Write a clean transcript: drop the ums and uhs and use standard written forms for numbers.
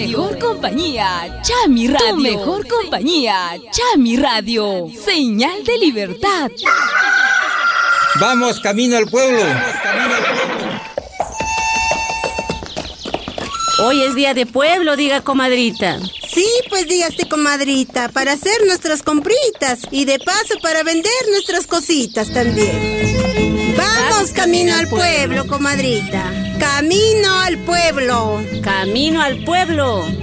mejor compañía, Chami Radio. Tu mejor compañía, Chami Radio. Señal de libertad. Vamos, camino al pueblo. Hoy es día de pueblo, diga comadrita. Sí, pues dígase, comadrita, para hacer nuestras compritas y de paso para vender nuestras cositas también. Vamos camino al pueblo, comadrita. Camino al pueblo. Camino al pueblo.